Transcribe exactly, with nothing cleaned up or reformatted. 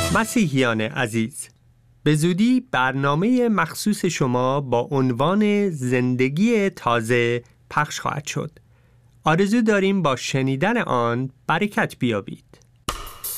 مسیحیان عزیز، به زودی برنامه مخصوص شما با عنوان زندگی تازه پخش خواهد شد. آرزو داریم با شنیدن آن برکت بیابید.